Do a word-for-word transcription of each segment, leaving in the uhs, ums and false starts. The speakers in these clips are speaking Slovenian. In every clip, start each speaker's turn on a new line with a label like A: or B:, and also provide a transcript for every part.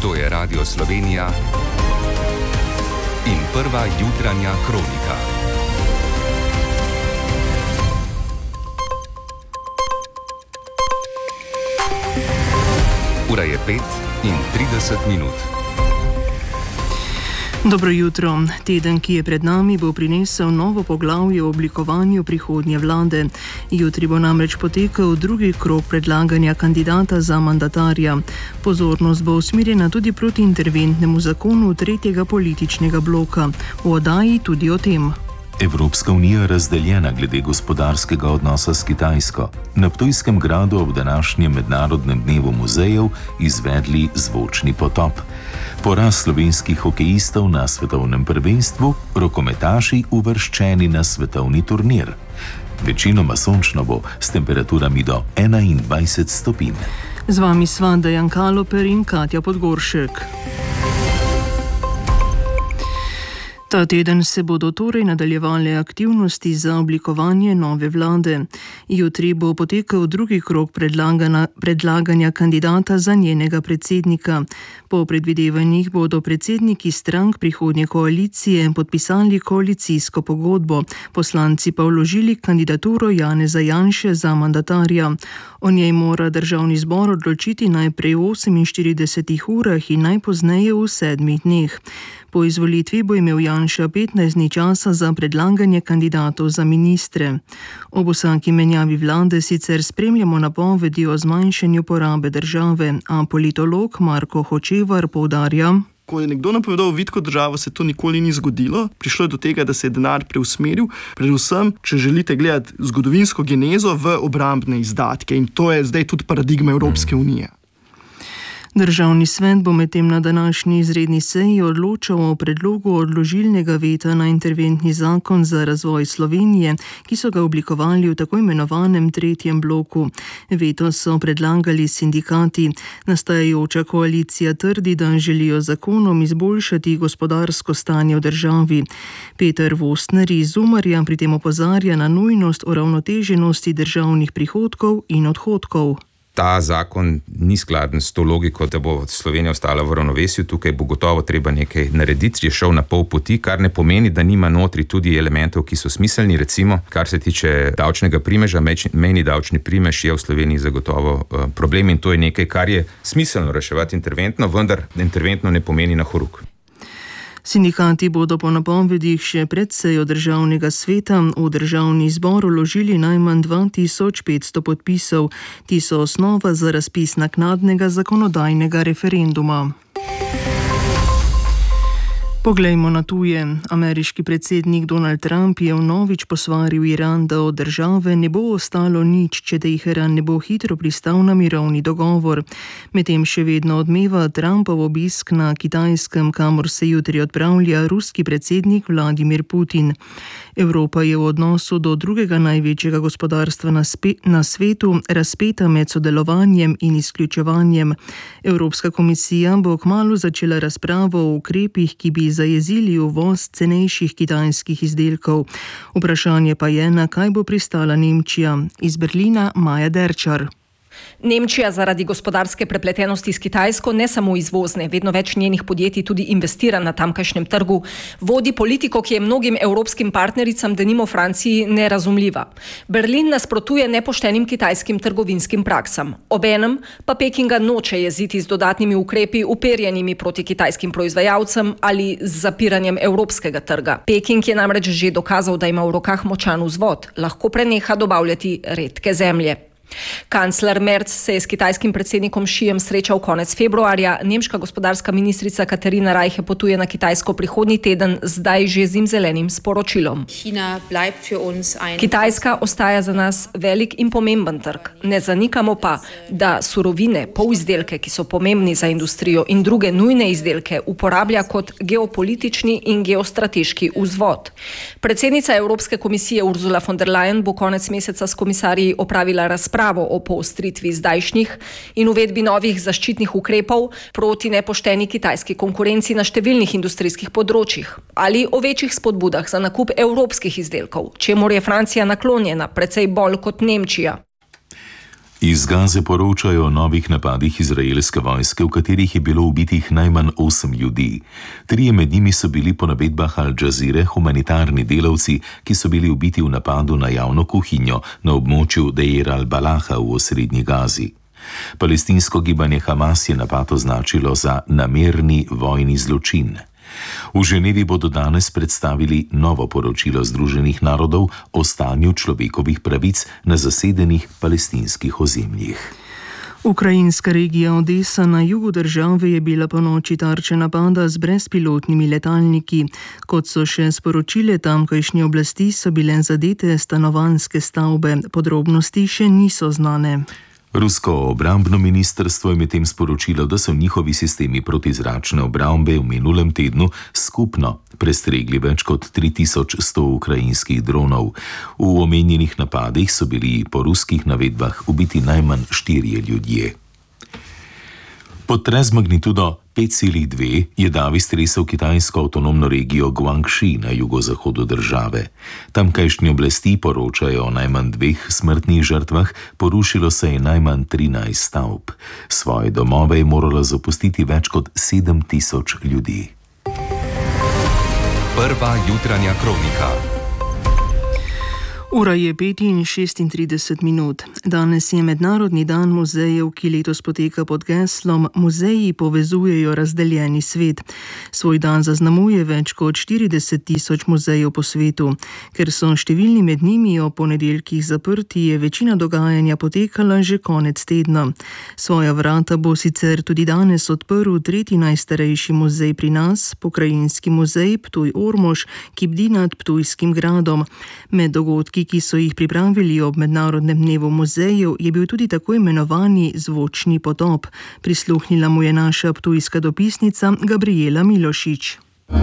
A: To je Radio Slovenija in prva jutranja kronika. Ura je pet in trideset minut.
B: Dobro jutro. Teden, ki je pred nami, bo prinesel novo poglavje o oblikovanju prihodnje vlade. Jutri bo namreč potekal drugi krog predlaganja kandidata za mandatarja. Pozornost bo usmerjena tudi proti interventnemu zakonu tretjega političnega bloka. V oddaji tudi o tem.
C: Evropska unija je razdeljena glede gospodarskega odnosa s Kitajsko. Na Ptujskem gradu ob današnjem mednarodnem dnevu muzejev izvedli zvočni potop. Poraz slovenskih hokejistov na svetovnem prvenstvu, rokometaši uvrščeni na svetovni turnir. Večinoma sončno bo s temperaturami do enaindvajset stopinj.
B: Z vami sva Dejan Kaloper in Katja Podgoršek. Ta teden se bodo torej nadaljevale aktivnosti za oblikovanje nove vlade. Jutri bo potekal drugi krog predlaganja kandidata za njenega predsednika. Po predvidevanjih bodo predsedniki strank prihodnje koalicije podpisali koalicijsko pogodbo, poslanci pa vložili kandidaturo Janeza Janše za mandatarja. O njej mora državni zbor odločiti najprej v oseminštiridesetih urah in najpozneje v sedmih dneh. Po izvolitvi bo imel Janša petnajst dni časa za predlaganje kandidatov za ministre. Ob vsaki menjavi vlade sicer spremljamo napovedi o zmanjšanju porabe države, a politolog Marko Hočevar poudarja:
D: Ko je nekdo napovedal vitko državo, se to nikoli ni zgodilo. Prišlo je do tega, da se je denar preusmeril, predvsem, če želite gledati zgodovinsko genezo, v obrambne izdatke. In to je zdaj tudi paradigma Evropske unije.
B: Državni svet bo medtem na današnji izredni seji odločal o predlogu odložilnega veta na interventni zakon za razvoj Slovenije, ki so ga oblikovali v tako imenovanem tretjem bloku. Veto so predlagali sindikati. Nastajajoča koalicija trdi, da želijo zakonom izboljšati gospodarsko stanje v državi. Peter Vostner iz Umarja pri tem opozarja na nujnost uravnoteženosti državnih prihodkov in odhodkov.
E: Ta zakon ni skladen s to logiko, da bo Slovenija ostala v ravnovesju. Tukaj bo gotovo treba nekaj narediti, je šel na pol poti, kar ne pomeni, da nima notri tudi elementov, ki so smiselni. Recimo, kar se tiče davčnega primeža, mejni davčni primež je v Sloveniji zagotovo problem in to je nekaj, kar je smiselno reševati interventno, vendar interventno ne pomeni na horuk.
B: Sindikati bodo po napovedih še pred sejo državnega sveta v državni zbor vložili najmanj dva tisoč petsto podpisov. Ti so osnova za razpis naknadnega zakonodajnega referenduma. Poglejmo na tuje. Ameriški predsednik Donald Trump je vnovič posvaril Iran, da od države ne bo ostalo nič, če Teheran ne bo hitro pristal na mirovni dogovor. Medtem še vedno odmeva Trumpov obisk na Kitajskem, kamor se jutri odpravlja ruski predsednik Vladimir Putin. Evropa je v odnosu do drugega največjega gospodarstva na, spe, na svetu razpeta med sodelovanjem in izključevanjem. Evropska komisija bo kmalu začela razpravo o ukrepih, ki bi zajezili uvoz cenejših kitajskih izdelkov. Vprašanje pa je, na kaj bo pristala Nemčija. Iz Berlina Maja Derčar.
F: Nemčija zaradi gospodarske prepletenosti s Kitajsko ne samo izvozne, vedno več njenih podjetij tudi investira na tamkajšnjem trgu, vodi politiko, ki je mnogim evropskim partnericam, denimo Franciji, nerazumljiva. Berlin nasprotuje nepoštenim kitajskim trgovinskim praksam. Obenem pa Pekinga noče jeziti z dodatnimi ukrepi uperjenimi proti kitajskim proizvajalcem ali z zapiranjem evropskega trga. Peking je namreč že dokazal, da ima v rokah močan vzvod, lahko preneha dobavljati redke zemlje. Kancler Merz se je s kitajskim predsednikom Xijem srečal konec februarja, nemška gospodarska ministrica Katarina Reiche potuje na Kitajsko prihodnji teden, zdaj že zimzelenim sporočilom. Kitajska ostaja za nas velik in pomemben trg. Ne zanikamo pa, da surovine, polizdelke, ki so pomembni za industrijo, in druge nujne izdelke uporablja kot geopolitični in geostrateški vzvod. Predsednica Evropske komisije Ursula von der Leyen bo konec meseca s komisarji opravila razpravo o poostritvi zdajšnjih in uvedbi novih zaščitnih ukrepov proti nepošteni kitajski konkurenci na številnih industrijskih področjih ali o večjih spodbudah za nakup evropskih izdelkov, čemur je Francija naklonjena precej bolj kot Nemčija.
C: Iz Gaze poročajo o novih napadih izraelske vojske, v katerih je bilo ubitih najmanj osem ljudi. Trije med njimi so bili po navedbah Al Jazeere humanitarni delavci, ki so bili ubiti v napadu na javno kuhinjo na območju Deir al-Balaha v osrednji Gazi. Palestinsko gibanje Hamas je napad označilo za namerni vojni zločin. V Ženevi bodo danes predstavili novo poročilo Združenih narodov o stanju človekovih pravic na zasedenih palestinskih ozemljih.
B: Ukrajinska regija Odesa na jugu države je bila ponoči tarča napada z brezpilotnimi letalniki. Kot so še sporočile tamkajšnje oblasti, so bile zadete stanovanjske stavbe. Podrobnosti še niso znane.
C: Rusko obrambno ministrstvo je medtem sporočilo, da so njihovi sistemi protizračne obrambe v minulem tednu skupno prestregli več kot tri tisoč sto ukrajinskih dronov. V omenjenih napadih so bili po ruskih navedbah ubiti najmanj štirje ljudje. Potres magnitudo pet celih dve je davi stresel kitajsko avtonomno regijo Guangxi na jugozahodu države. Tamkajšnje oblasti poročajo o najmanj dveh smrtnih žrtvah, porušilo se je najmanj trinajst stavb. Svoje domove je moralo zapustiti več kot sedem tisoč ljudi.
A: Prva jutranja kronika.
B: Ura je pet in šestintrideset minut. Danes je Mednarodni dan muzejev, ki letos poteka pod geslom Muzeji povezujejo razdeljeni svet. Svoj dan zaznamuje več kot štirideset tisoč muzejev po svetu. Ker so številni med njimi o ponedeljkih zaprti, je večina dogajanja potekala že konec tedna. Svoja vrata bo sicer tudi danes odprl tretji najstarejši muzej pri nas, pokrajinski muzej Ptuj-Ormož, ki bdi nad Ptujskim gradom. Med dogodki, ki so jih pripravili ob Mednarodnem dnevu muzejev, je bil tudi tako imenovani zvočni potop. Prisluhnila mu je naša ptujska dopisnica Gabriela Milošič.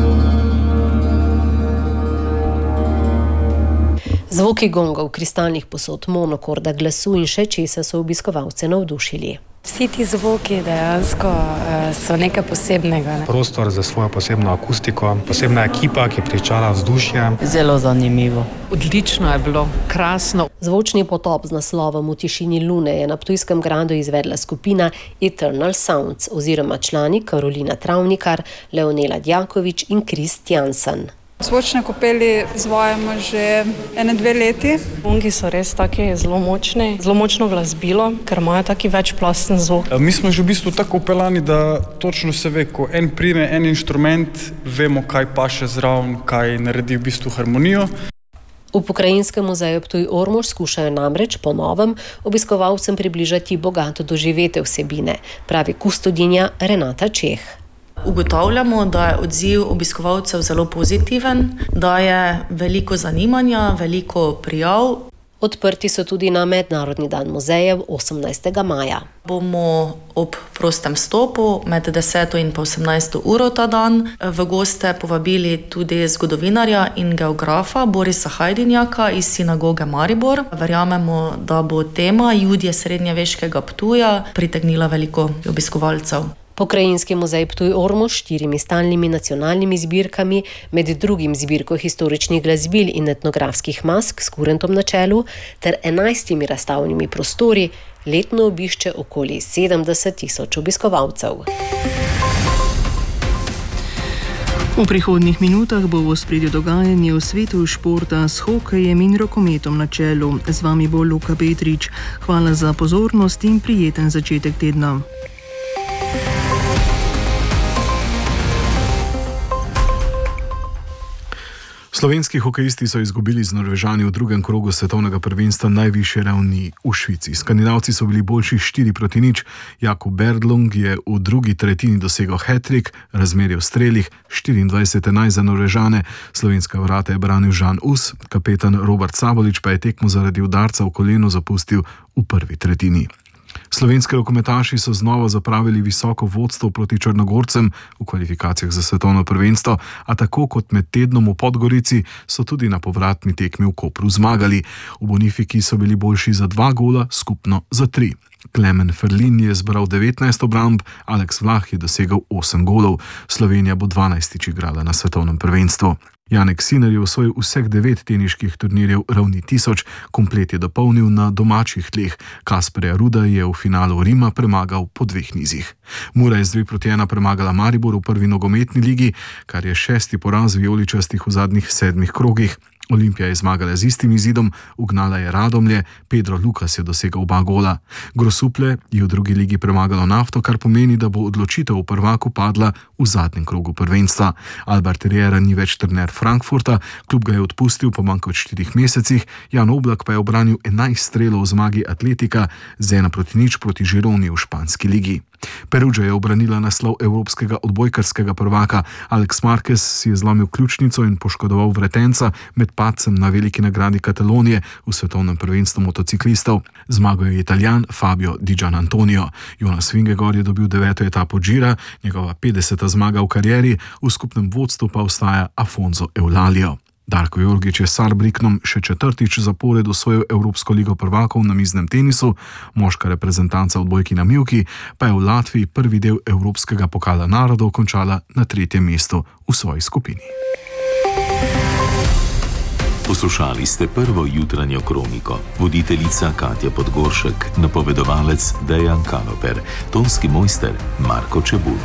G: Zvoki gongov, kristalnih posod, monokorda, glasu in še česa so obiskovalce navdušili.
H: Vsi ti zvoki dejansko so nekaj posebnega. Ne?
I: Prostor za svojo posebno akustiko, posebna ekipa, ki pričara vzdušje.
J: Zelo zanimivo.
K: Odlično je bilo, krasno.
G: Zvočni potop z naslovom V tišini lune je na Ptujskem gradu izvedla skupina Eternal Sounds oziroma člani Karolina Travnikar, Leonela Djakovič in Krist Jansen.
L: Zvočne kopeli izvajamo že ene dve leti.
M: Gongi so res taki zelo močni, zelo močno glasbilo, ker imajo taki večplasten zvok.
N: Mi smo že v bistvu tako upeljani, da točno se ve, ko en prime en inštrument, vemo, kaj paše zraven, kaj naredi v bistvu harmonijo.
G: V pokrajinskem muzeju Ptuj-Ormož skušajo namreč po novem obiskovalcem približati bogato doživete vsebine, pravi kustodinja Renata Čeh.
O: Ugotavljamo, da je odziv obiskovalcev zelo pozitiven, da je veliko zanimanja, veliko prijav.
G: Odprti so tudi na Mednarodni dan muzejev osemnajstega maja.
O: Bomo ob prostem stopu med deseto in osemnajsto uro ta dan v goste povabili tudi zgodovinarja in geografa Borisa Hajdinjaka iz sinagoge Maribor. Verjamemo, da bo tema Judje srednjeveškega Ptuja pritegnila veliko obiskovalcev.
G: Pokrajinski muzej Ptuj-Ormož s štirimi stalnimi nacionalnimi zbirkami, med drugim zbirko historičnih glasbil in etnografskih mask s kurentom na čelu, ter enajstimi razstavnimi prostori, letno obišče okoli sedemdeset tisoč obiskovalcev.
B: V prihodnjih minutah bo v ospredju dogajanje v svetu športa s hokejem in rokometom na čelu. Z vami bo Luka Petrič. Hvala za pozornost in prijeten začetek tedna.
P: Slovenski hokejisti so izgubili z Norvežani v drugem krogu svetovnega prvenstva najvišje ravni v Švici. Skandinavci so bili boljši štiri proti nič. Jakub Berdlung je v drugi tretjini dosegel hat-trick, razmerje v strelih štiriindvajset enajst za Norvežane. Slovenska vrata je branil Žan Us, kapetan Robert Sabolič pa je tekmo zaradi udarca v koleno zapustil v prvi tretjini. Slovenski rokometaši so znova zapravili visoko vodstvo proti Črnogorcem v kvalifikacijah za svetovno prvenstvo, a tako kot med tednom v Podgorici so tudi na povratni tekmi v Kopru zmagali. V Bonifiki so bili boljši za dva gola, skupno za tri. Klemen Ferlin je zbral devetnajst obramb, Aleks Vlah je dosegel osem golov. Slovenija bo dvanajstič igrala na svetovnem prvenstvu. Janek Sinner je osvojil vseh devet teniških turnirjev ravni tisoč, komplet je dopolnil na domačih tleh. Kasperja Ruda je v finalu Rima premagal po dveh nizih. Mura je z dve proti ena premagala Maribor v prvi nogometni ligi, kar je šesti poraz vijoličastih v zadnjih sedmih krogih. Olimpija je zmagala z istim izidom, ugnala je Radomlje, Pedro Lukas je dosegel oba gola. Grosuplje je v drugi ligi premagalo Nafto, kar pomeni, da bo odločitev v prvaku padla v zadnjem krogu prvenstva. Albert Riera ni več trener Frankfurta, klub ga je odpustil po manj kot štirih mesecih, Jan Oblak pa je obranil enajst strelov v zmagi Atletika z ena proti nič proti Žironi v španski ligi. Perugia je obranila naslov evropskega odbojkarskega prvaka. Alex Marquez si je zlomil ključnico in poškodoval vretenca med padcem na veliki nagradi Katalonije v svetovnem prvenstvu motociklistov. Zmagal je Italijan Fabio Di Gianantonio. Jonas Vingegaard je dobil deveto etapo Gira, njegova petdeseta zmaga v karieri, v skupnem vodstvu pa ostaja Afonso Eulalio. Darko Jorgić je s Saarbrückenom še četrtič zapored osvojil Evropsko ligo prvakov na miznem tenisu, moška reprezentanca odbojki na mivki pa je v Latviji prvi del Evropskega pokala narodov končala na tretjem mestu v svoji skupini.
C: Poslušali ste prvo jutranjo kroniko. Voditeljica Katja Podgoršek, napovedovalec Dejan Kaloper, tonski mojster Marko Čebulj.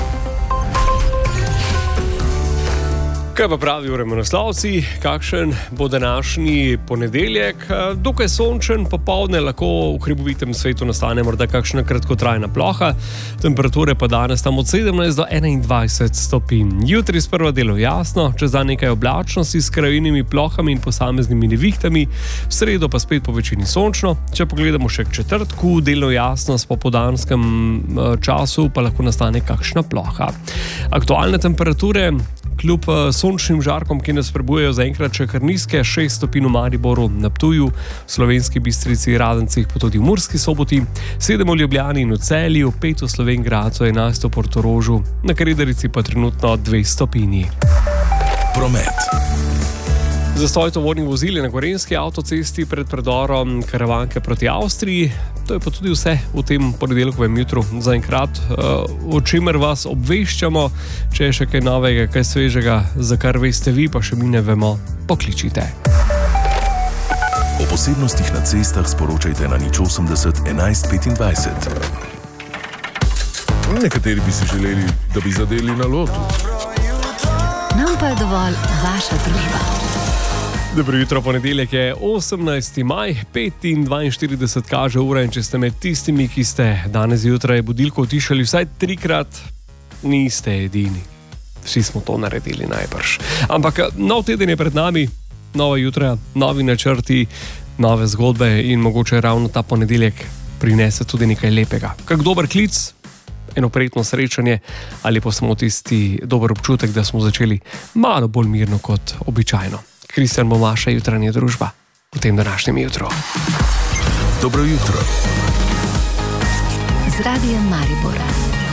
J: Kaj pa pravijo vremenoslovci, kakšen bo današnji ponedeljek? Dokaj sončen, popoldne lahko v hribovitem svetu nastane morda kakšna kratkotrajna ploha, temperature pa danes tam od sedemnajst do enaindvajset stopinj. Jutri sprva delo jasno, čez dan nekaj oblačnosti s krajinimi plohami in posameznimi nevihtami, v sredo pa spet po večini sončno. Če pogledamo še k četrtku, delo jasno s popoldanskem času pa lahko nastane kakšna ploha. Aktualne temperature kljub sončnim žarkom, ki nas prebujejo zaenkrat še kar nizke, šest stopinj v Mariboru, na Ptuju, v Slovenski Bistrici, Radencih, pa tudi v Murski Soboti, sedem v Ljubljani in v Celju, pet v Slovenj Gradcu, enajst v Portorožu, na Kredarici pa trenutno dve stopinji.
Q: Promet.
J: Zastoj tovornih vozil je na Gorenjski avtocesti pred predorom Karavanke proti Avstriji. To je pa tudi vse v tem ponedeljkovem jutru. Zaenkrat, o čemer vas obveščamo, če je še kaj novega, kaj svežega, za kar veste vi, pa še mi ne vemo, pokličite.
Q: O posebnostih na cestah sporočajte na nič osemdeset enajst petindvajset. Nekateri bi si želeli, da bi zadeli na lotu.
R: Nam pa je dovolj vaša družba.
J: Dobro jutro, ponedeljek je osemnajsti maj, pet in dvainštirideset kaže ura, in če ste med tistimi, ki ste danes zjutraj budilko utišali vsaj trikrat, niste edini. Vsi smo to naredili najbrž. Ampak nov teden je pred nami, nova jutra, novi načrti, nove zgodbe in mogoče ravno ta ponedeljek prinese tudi nekaj lepega. Kak dober klic, eno prijetno srečanje ali pa samo tisti dober občutek, da smo začeli malo bolj mirno kot običajno. Kristjan bo vaša jutranja družba v tem današnjem jutru.
Q: Dobro jutro.
R: Z Radijem Maribor.